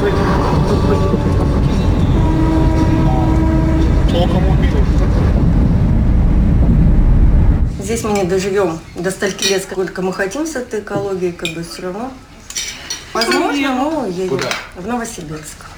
Здесь мы не доживем до стольки лет, сколько мы хотим с этой экологией, как бы все равно. Возможно, мы уедем в Новосибирск.